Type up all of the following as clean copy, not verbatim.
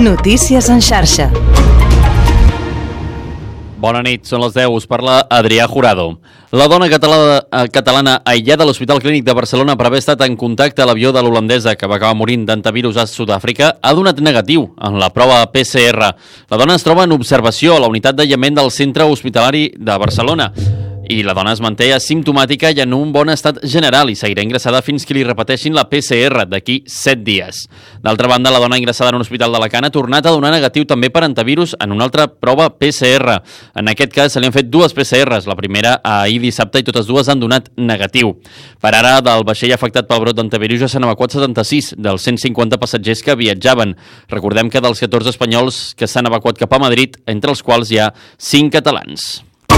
Notícies en xarxa. Bona nit, són les 10, us parla Adrià Jurado. La dona catalana aïllada a l'Hospital Clínic de Barcelona per haver estat en contacte a l'avió de l'holandesa que va acabar morint d'antivirus a Sud-àfrica ha donat negatiu en la prova PCR. La dona es troba en observació a la unitat d'aïllament del Centre Hospitalari de Barcelona i la dona es manté asimptomàtica i en un bon estat general i seguirà ingressada fins que li repeteixin la PCR d'aquí 7 dies. D'altra banda, la dona ingressada en un hospital d'Alacant ha tornat a donar negatiu també per antivirus en una altra prova PCR. En aquest cas se li han fet 2 PCRs, la primera ahir dissabte i totes dues han donat negatiu. Per ara, del vaixell afectat pel brot d'antivirus ja s'han evacuat 76 dels 150 passatgers que viatjaven. Recordem que dels 14 espanyols que s'han evacuat cap a Madrid, entre els quals hi ha 5 catalans.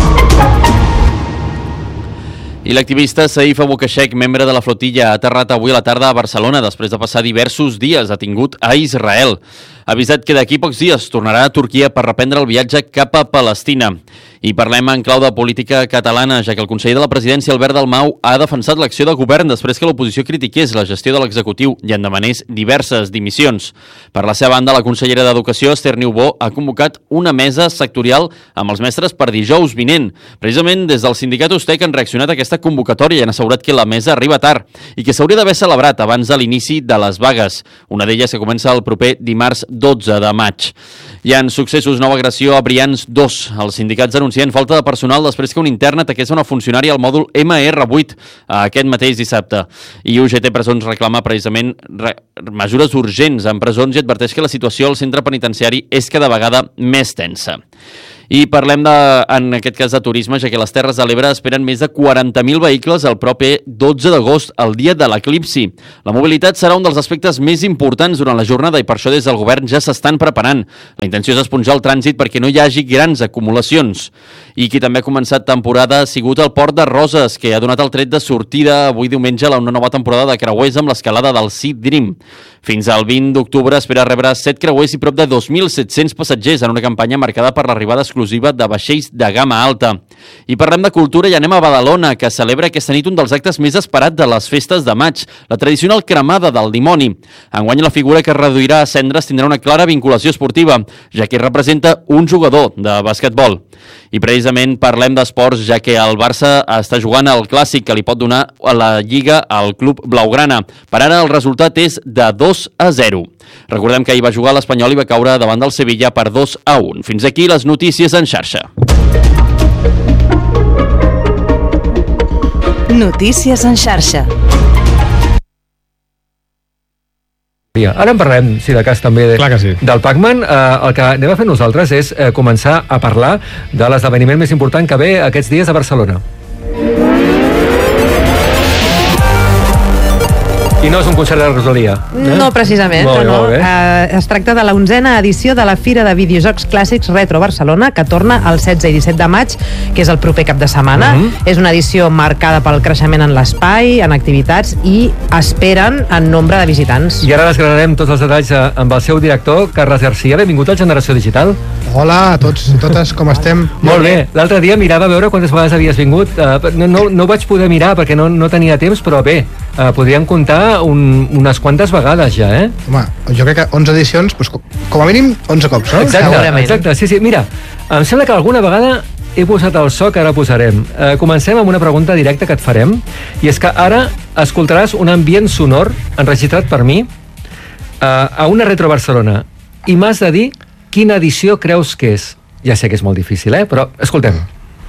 I l'activista Saif Aboukhashek, membre de la flotilla, ha aterrat avui a la tarda a Barcelona després de passar diversos dies detingut a Israel. Ha avisat que d'aquí pocs dies tornarà a Turquia per reprendre el viatge cap a Palestina. I parlem en clau de política catalana, ja que el conseller de la presidència, Albert Dalmau, ha defensat l'acció de govern després que l'oposició critiqués la gestió de l'executiu i en demanés diverses dimissions. Per la seva banda, la consellera d'Educació, Esther Niubó, ha convocat una mesa sectorial amb els mestres per dijous vinent. Precisament des del sindicat USTEC han reaccionat a aquesta convocatòria i han assegurat que la mesa arriba tard i que s'hauria d'haver celebrat abans de l'inici de les vagues, una d'elles que comença el proper dimarts 12 de maig. Hi ha successos, nova agressió a Brians 2. Els sindicats denuncien falta de personal després que un intern ataqués a una funcionària al mòdul MR8 aquest mateix dissabte. I UGT Presons reclama precisament mesures urgents en presons i adverteix que la situació al centre penitenciari és cada vegada més tensa. I parlem, en aquest cas, de turisme, ja que les Terres de l'Ebre esperen més de 40.000 vehicles el proper 12 d'agost, el dia de l'eclipsi. La mobilitat serà un dels aspectes més importants durant la jornada i per això des del govern ja s'estan preparant. La intenció és esponjar el trànsit perquè no hi hagi grans acumulacions. I qui també ha començat temporada ha sigut el Port de Roses, que ha donat el tret de sortida avui diumenge a una nova temporada de creuers amb l'escalada del Sea Dream. Fins al 20 d'octubre espera rebre 7 creuers i prop de 2.700 passatgers en una campanya marcada per l'arribada exclusiva de vaixells de gamma alta. I parlem de cultura i anem a Badalona, que celebra aquesta nit un dels actes més esperats de les festes de maig, la tradicional cremada del dimoni. Enguany la figura que es reduirà a cendres tindrà una clara vinculació esportiva, ja que representa un jugador de basquetbol. I precisament parlem d'esports, ja que el Barça està jugant al clàssic que li pot donar a la Lliga al club blaugrana. Per ara el resultat és de 2-0. Recordem que ahir va jugar l'Espanyol i va caure davant del Sevilla per 2-1. Fins aquí les notícies en xarxa. Notícies en xarxa. Ara en parlem, si de cas, també del Pac-Man. El que anem a fer nosaltres és començar a parlar de l'esdeveniment més important que ve aquests dies a Barcelona. I no és un concert de Rosalia. No, precisament. Molt bé. Es tracta de la 11a edició de la Fira de Videojocs Clàssics Retro Barcelona, que torna el 16 i 17 de maig, que és el proper cap de setmana. És una edició marcada pel creixement en l'espai, en activitats, i esperen en nombre de visitants. I ara desgranarem tots els detalls amb el seu director, Carles Garcia. Benvingut a Generació Digital. Hola a tots i totes, com estem? Molt bé. L'altre dia mirava a veure quantes vegades havies vingut. No vaig poder mirar perquè no tenia temps, però bé, podríem comptar unes quantes vegades ja, eh? Home, jo crec que 11 edicions, doncs, com a mínim 11 cops, no? Exacte, sí. Mira, em sembla que alguna vegada he posat el so que ara posarem. Comencem amb una pregunta directa que et farem, i és que ara escoltaràs un ambient sonor enregistrat per mi a una Retro Barcelona, i m'has de dir quina edició creus que és. Ja sé que és molt difícil, però escoltem.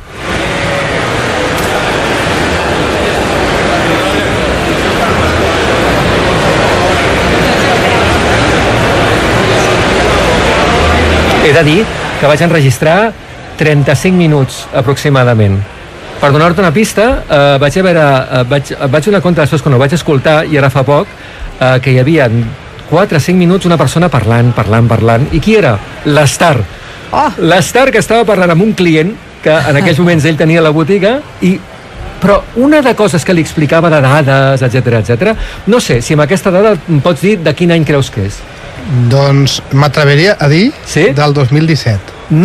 He de dir que vaig enregistrar 35 minuts aproximadament. Per donar-te una pista, vaig donar compte després quan ho vaig escoltar, i ara fa poc, que hi havia 4 o 5 minuts una persona parlant. I qui era? L'Star. L'Star, que estava parlant amb un client que en aquells moments ell tenia la botiga, però una de coses que li explicava de dades, etc. No sé, si amb aquesta dada em pots dir de quin any creus que és. Doncs m'atreviria a dir del 2017. No,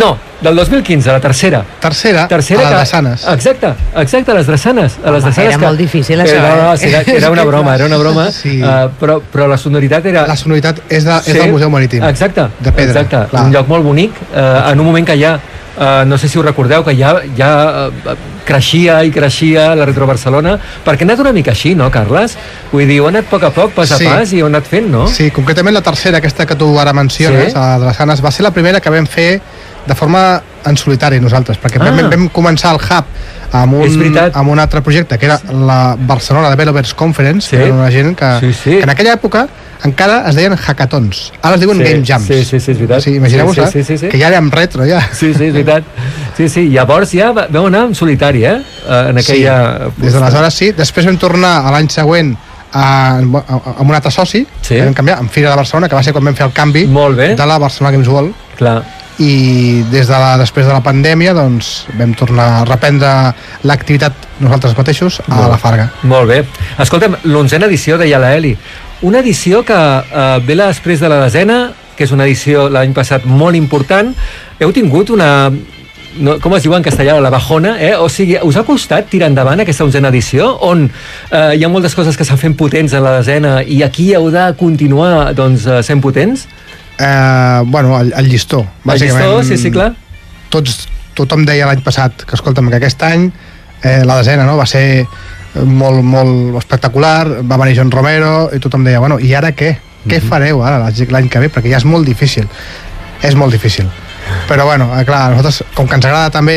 Del 2015, la tercera. Tercera, a les drassanes. Exacte, a les drassanes. Era molt difícil, això. Era una broma, sí. Però la sonoritat era... La sonoritat és del Museu Marítim. Exacte, de pedra. Clar. Un lloc molt bonic, en un moment que ja... no sé si ho recordeu, que ja creixia la Retro Barcelona, perquè ha anat una mica així, no, Carles? Vull dir, ho ha anat a poc, pas a pas, i ho ha anat fent, no? Sí, concretament la tercera, aquesta que tu ara menciones, a Drassanes, va ser la primera que vam fer de forma en solitari nosaltres, perquè vam començar el Hub amb un altre projecte, que era la Barcelona Developers Conference, que era una gent que en aquella època encara es deien hackathons, ara es diuen game jams. Sí, és veritat. Imagineu-vos que ja érem retro, ja. Sí, és veritat. Sí, llavors ja vam anar en solitari, en aquella... Des d'aleshores sí, després vam tornar a l'any següent amb un altre soci, que vam canviar, amb Fira de Barcelona, que va ser quan vam fer el canvi de la Barcelona Games World. Clar. I després de la pandèmia doncs vam tornar a reprendre l'activitat nosaltres mateixos a la Farga. Molt bé. Escolta'm, l'11a edició, deia la Eli, una edició que ve després de la 10a, que és una edició l'any passat molt important. Heu tingut una... com es diu en castellà, la bajona, o sigui, us ha costat tirar endavant aquesta 11a edició, on hi ha moltes coses que s'han fet potents en la 10a i aquí heu de continuar doncs, sent potents? Bueno, el llistó. El llistó, sí, clar. Tothom deia l'any passat que, escolta'm, que aquest any la 10a, no?, va ser molt, molt espectacular, va venir John Romero i tothom deia, bueno, i ara què? Què fareu ara l'any que ve? Perquè ja és molt difícil. És molt difícil. Però, bueno, clar, a nosaltres, com que ens agrada també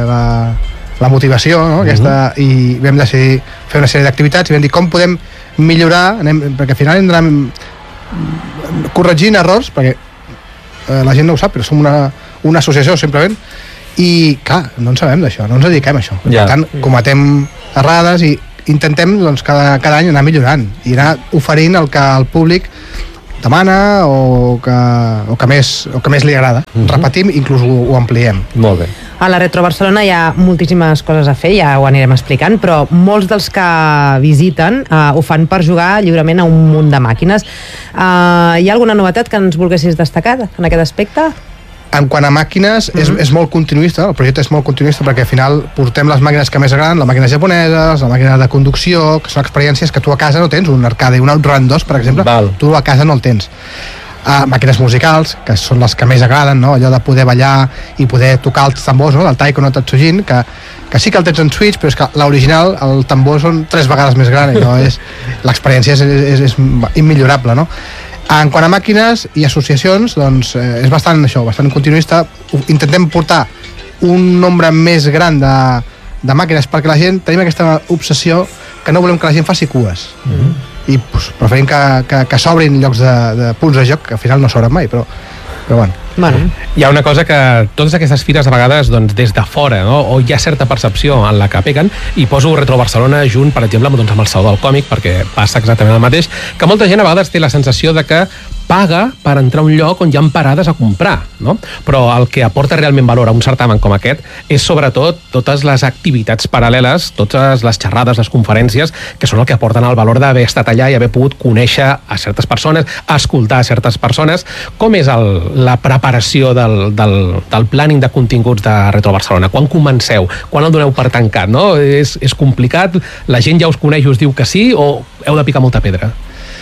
la motivació, no?, aquesta, i vam decidir fer una sèrie d'activitats i vam dir com podem millorar, perquè al final hem d'anar corregint errors, perquè la gent no ho sap, però som una associació simplement, i clar, no en sabem d'això, no ens dediquem a això. Per tant, cometem errades i intentem doncs, cada any anar millorant i anar oferint el que el públic demana o que més li agrada. Repetim, inclús ho ampliem. Molt bé. A la Retro Barcelona hi ha moltíssimes coses a fer, ja ho anirem explicant, però molts dels que visiten ho fan per jugar lliurement a un munt de màquines. Hi ha alguna novetat que ens volguessis destacar en aquest aspecte? En quant a màquines, és molt continuista, el projecte és molt continuista perquè al final portem les màquines que més agraden, les màquines japoneses, la màquina de conducció, que són experiències que tu a casa no tens, un arcade, un Outrun 2, per exemple, tu a casa no el tens. Màquines musicals, que són les que més agraden, no?, allò de poder ballar i poder tocar els tambors, no?, del Taiko no Tatsujin, que sí que el tens en Switch, però és que l'original, el tambor són 3 vegades més gran, no? L'experiència és immillorable, no? En quant a màquines i associacions, doncs és bastant continuista. Intentem portar un nombre més gran de màquines perquè la gent, tenim aquesta obsessió que no volem que la gent faci cues. I preferim que s'obrin llocs de punts de joc, que al final no s'obren mai, però bueno. Hi ha una cosa que totes aquestes fires a vegades doncs, des de fora, no? O hi ha certa percepció en la que peguen, i poso Retro Barcelona junt, per exemple, amb el Saló del Còmic, perquè passa exactament el mateix, que molta gent a vegades té la sensació de que paga per entrar a un lloc on hi ha parades a comprar, no? Però el que aporta realment valor a un certamen com aquest és sobretot totes les activitats paral·leles, totes les xerrades, les conferències, que són el que aporten el valor d'haver estat allà i haver pogut conèixer a certes persones, escoltar a certes persones. Com és la preparació del planning de continguts de Retro Barcelona? Quan comenceu? Quan el doneu per tancat? No? És complicat? La gent ja us coneix i us diu que sí, o heu de picar molta pedra?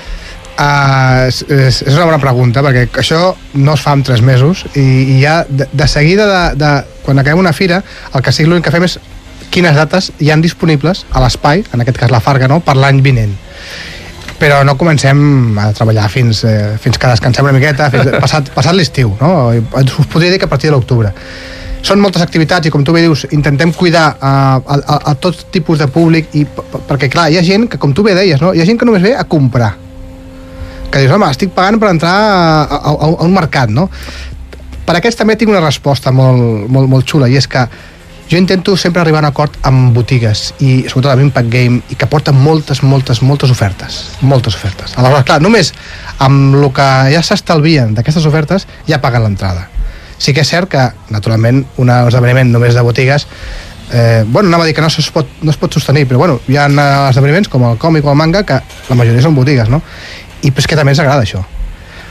És una bona pregunta, perquè això no es fa en 3 mesos i ja de seguida quan acabem una fira, el que sí l'únic que fem és quines dates hi han disponibles a l'espai, en aquest cas la Farga, no?, per l'any vinent. Però no comencem a treballar fins que descansem una miqueta, passat l'estiu, no? Us podria dir que a partir de l'octubre. Són moltes activitats i, com tu bé dius, intentem cuidar a tot tipus de públic, perquè clar, hi ha gent que, com tu bé deies, no?, hi ha gent que només ve a comprar, que dius, home, estic pagant per entrar a un mercat, no? Per aquests també tinc una resposta molt xula, i és que jo intento sempre arribar a un acord amb botigues, i sobretot amb Impact Game, i que porten moltes ofertes. Aleshores, clar, només amb el que ja s'estalvien d'aquestes ofertes ja paguen l'entrada. Sí que és cert que, naturalment, un esdeveniment només de botigues, anava a dir que no es pot sostenir, però bueno, hi ha esdeveniments com el còmic o el manga que la majoria són botigues, no? I és que també ens agrada això.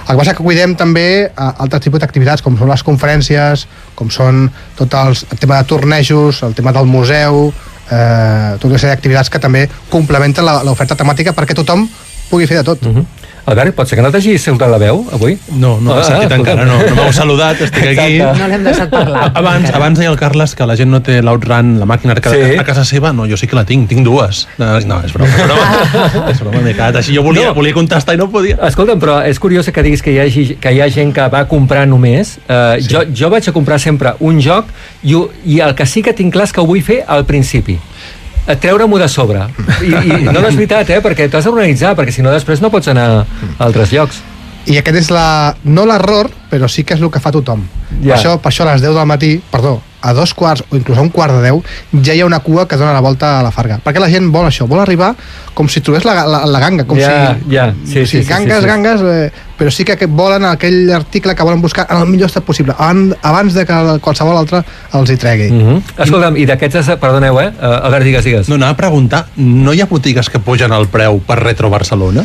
El que passa que cuidem també altres tipus d'activitats, com són les conferències, com són tot el tema de tornejos, el tema del museu, tota una sèrie d'activitats que també complementen l'oferta temàtica perquè tothom pugui fer de tot. Albert, pot ser que no t'hagis soltat la veu, avui? No m'he sentit encara, no m'heu saludat, estic aquí. No l'hem deixat parlar. Abans deia el Carles que la gent no té l'Outrun, la màquina a casa seva. No, jo sí que la tinc dues. No, és broma. És broma, m'he quedat així. Jo volia contestar i no podia. Escolta'm, però és curiós que diguis que hi ha gent que va comprar només. Jo vaig a comprar sempre un joc i el que sí que tinc clar és que ho vull fer al principi. Treure-m'ho de sobre. I no és veritat, perquè t'has d'organitzar, perquè si no després no pots anar a altres llocs. I aquest és no l'error, però sí que és el que fa tothom. Per això a les 10 del matí, a 2:15 o inclús a 1:15, ja hi ha una cua que dona la volta a la Farga. Perquè la gent vol això, vol arribar com si trobés la ganga, com si gangues, però sí que volen aquell article que volen buscar en el millor estat possible, abans de que qualsevol altre els hi tregui. Escolta'm, i d'aquests, perdoneu, Albert, digues. No, anava a preguntar, no hi ha botigues que pugen el preu per Retro Barcelona?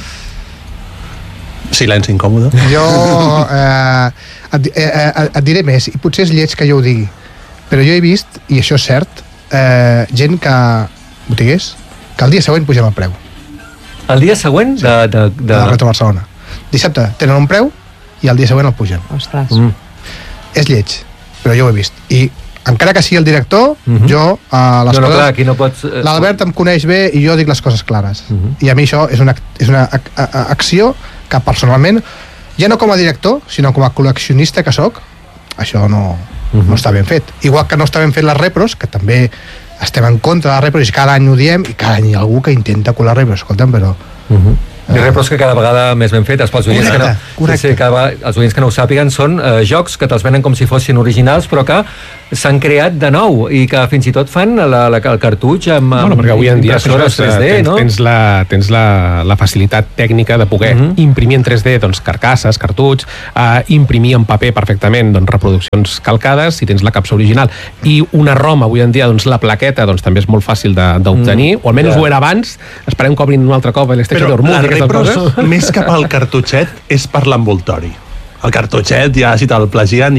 Silenci incòmode. Jo et diré més, i potser és lleig que jo ho digui, però jo he vist, i això és cert, gent botiguers, que el dia següent pugen el preu. El dia següent? Sí, de Retro Barcelona. Dissabte tenen un preu i el dia següent el pugen. Ostres. És lleig, però jo ho he vist. I encara que sigui el director, jo les coses... Clar, aquí no pots... L'Albert em coneix bé i jo dic les coses clares. I a mi això és una acció que personalment, ja no com a director, sinó com a col·leccionista que sóc, això no està ben fet. Igual que no està ben fet les repros, que també estem en contra de les repros i cada any ho diem, i cada any hi ha algú que intenta colar repros, escolta'm, però... I repros que cada vegada més ben fetes pels oients els oients que no ho sàpiguen són jocs que te'ls venen com si fossin originals però que s'han creat de nou i que fins i tot fan el cartutx amb perquè avui en dia impressores 3D, no? Tens la facilitat tècnica de poder imprimir en 3D carcasses, cartutx, imprimir en paper perfectament reproduccions calcades si tens la capsa original i una ROM avui en dia, la plaqueta també és molt fàcil d'obtenir, o almenys ho era abans, esperem que obrin un altre cop l'Extension d'Ormuz. Repros, més que pel cartutxet, és per l'envoltori. El cartutxet, si te'l plagien,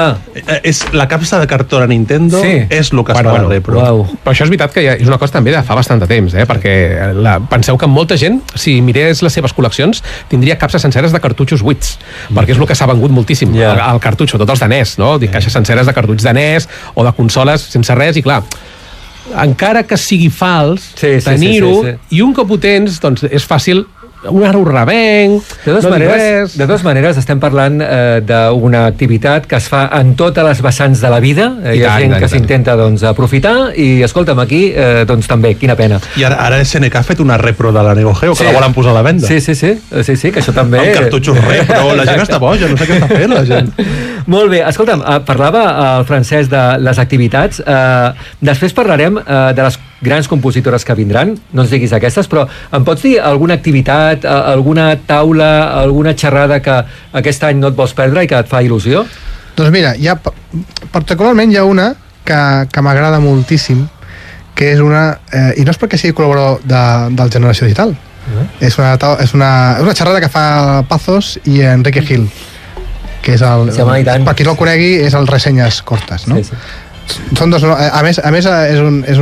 és la capsa de cartó de Nintendo, és el que es fa la repro. Però això és veritat que és una cosa també de fa bastant de temps, perquè penseu que molta gent, si mirés les seves col·leccions, tindria capses senceres de cartutxos buits, perquè és el que s'ha vengut moltíssim, el cartutx, sobretot els de NES, no? Caixes senceres de cartutx de NES o de consoles sense res, i clar, encara que sigui fals, tenir-ho, i un cop ho tens, és fàcil ara ho revenc, de totes maneres estem parlant d'una activitat que es fa en totes les vessants de la vida, hi ha gent que s'intenta aprofitar i escolta'm aquí també, quina pena. I ara SNK ha fet una repro de la Neo Geo que la volen posar a la venda. Sí, que això també... Amb cartutxos repro, la gent està boja, no sé què està fent la gent. Molt bé, escolta'm, parlava el Francesc de les activitats, després parlarem de les grans compositores que vindran, no ens diguis aquestes, però em pots dir alguna activitat, alguna taula, alguna xerrada que aquest any no et vols perdre i que et fa il·lusió? Doncs mira, particularment hi ha una que m'agrada moltíssim, que és una... I no és perquè sigui col·laborador del Generació Digital. És una xerrada que fa Pazos i Enrique Gil, que és per qui no el conegui, és el Ressenyes Cortes, no? Sí. Són dos, a més és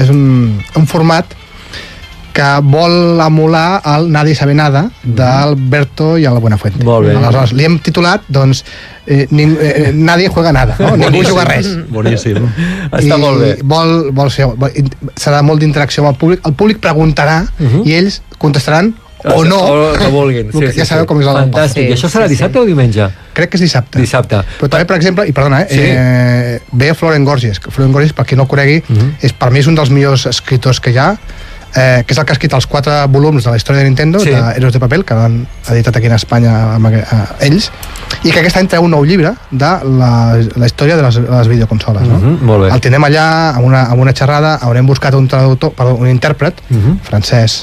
un format que vol emular el Nadie sabe nada d'Alberto i el Buenafuente. Aleshores li hem titulat Nadie juega nada, no? Ningú juga res. Boníssim. Està molt bé. Serà molt d'interacció amb el públic. El públic preguntarà i ells contestaran o no, que vulguin. Ja sabeu com és el Fantàstic. I això serà dissabte o diumenge? Crec que és dissabte. Però també, per exemple, i perdona, ve Florent Gorges. Florent Gorges, per qui no ho conegui, per mi és un dels millors escriptors que hi ha, que és el que ha escrit els 4 volums de la història de Nintendo, d'Heroes de Papel, que l'han editat aquí en Espanya ells, i que aquest any treu un nou llibre de la història de les videoconsoles. Molt bé. El tenim allà amb una xerrada, haurem buscat un intèrpret francès,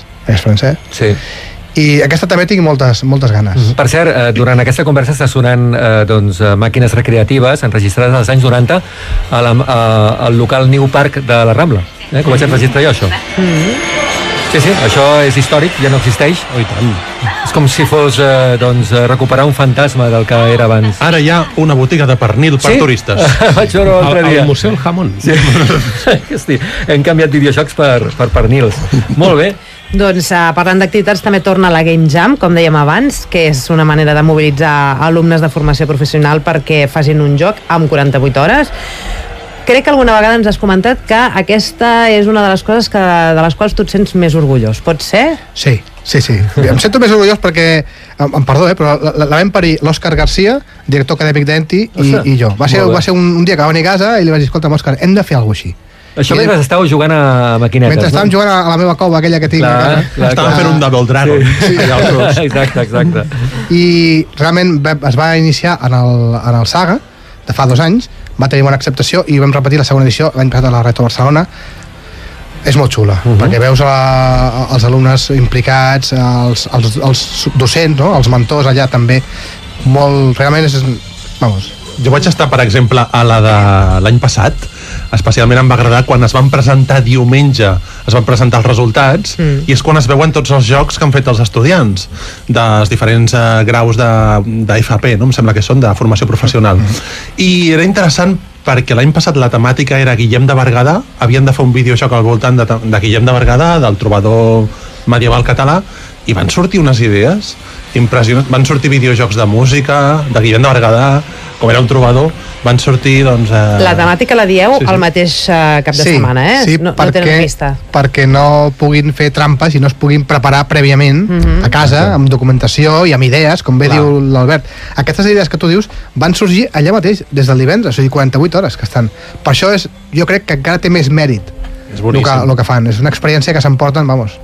i aquesta també tinc moltes ganes. Per cert, durant aquesta conversa està sonant màquines recreatives enregistrades als anys 90 al local New Park de la Rambla. Com vaig enregistrar jo, això? Sí, això és històric, ja no existeix. Oh, i tant. És com si fos recuperar un fantasma del que era abans. Ara hi ha una botiga de pernil per turistes. Vaig veure l'altre dia. Al Museu El Jamón. Sí. Hosti, hem canviat videojocs per pernils. Molt bé. Doncs parlant d'activitats, també torna la Game Jam, com dèiem abans, que és una manera de mobilitzar alumnes de formació professional perquè facin un joc amb 48 hores. Crec que alguna vegada ens has comentat que aquesta és una de les coses de les quals tu et sents més orgullós. Pot ser? Sí. Em sento més orgullós perquè, em perdó, però la vam parir l'Òscar Garcia, director acadèmic d'ENTI, i jo. Va ser un dia que va venir a casa i li vaig dir, escolta, Òscar, hem de fer alguna cosa així. Això mentre estàveu jugant a maquinetes, mentre estàvem jugant a la meva cova, aquella que tinc. Estàvem fent un Double Dragon. Sí. Exacte. I realment es va iniciar en el Saga, de fa 2 anys, va tenir bona acceptació i vam repetir la segona edició l'any passat a la Retro Barcelona. És molt xula, perquè veus els alumnes implicats, els docents, no? Els mentors allà també, molt, realment és, vamos. Jo vaig estar, per exemple, a la de l'any passat, especialment em va agradar quan es van presentar diumenge, es van presentar els resultats, i és quan es veuen tots els jocs que han fet els estudiants dels diferents graus d'FP, no? Em sembla que són de formació professional. I era interessant perquè l'any passat la temàtica era Guillem de Berguedà, havien de fer un videojoc al voltant de Guillem de Berguedà, del trobador medieval català, i van sortir unes idees impressionants. Van sortir videojocs de música, de Guillem de Berguedà, com era un trobador, van sortir, doncs... La temàtica la dieu el mateix cap de setmana, eh? Sí, no tenen pista. Perquè no puguin fer trampes i no es puguin preparar prèviament a casa, amb documentació i amb idees, com bé diu l'Albert. Aquestes idees que tu dius van sorgir allà mateix, des del divendres, o sigui, 48 hores que estan. Per això jo crec que encara té més mèrit el que fan. És una experiència que s'emporten, vamos.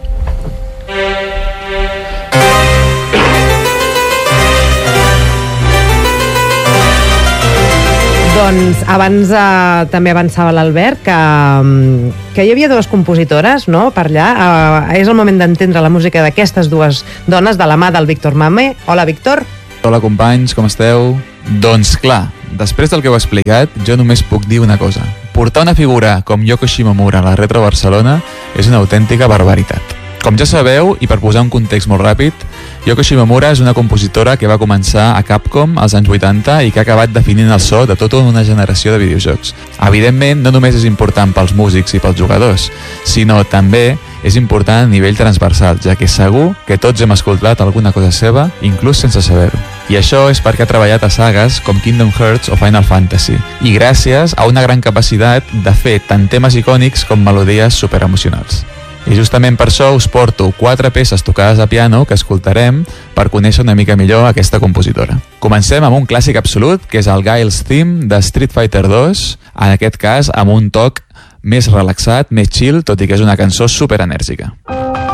Doncs abans també avançava l'Albert que hi havia 2 compositores, no?, per allà. És el moment d'entendre la música d'aquestes 2 dones de la mà del Víctor Mame. Hola, Víctor. Hola, companys, com esteu? Doncs clar, després del que heu explicat, jo només puc dir una cosa. Portar una figura com Yoko Shimomura a la Retro Barcelona és una autèntica barbaritat. Com ja sabeu, i per posar un context molt ràpid, Yoko Shimomura és una compositora que va començar a Capcom als anys 80 i que ha acabat definint el so de tota una generació de videojocs. Evidentment, no només és important pels músics i pels jugadors, sinó també és important a nivell transversal, ja que segur que tots hem escoltat alguna cosa seva, inclús sense saber-ho. I això és perquè ha treballat a sagues com Kingdom Hearts o Final Fantasy, i gràcies a una gran capacitat de fer tant temes icònics com melodies superemocionals. I justament per això us porto 4 peces tocades a piano que escoltarem per conèixer una mica millor aquesta compositora. Comencem amb un clàssic absolut, que és el Guile's Theme de Street Fighter 2, en aquest cas amb un toc més relaxat, més chill, tot i que és una cançó superenèrgica.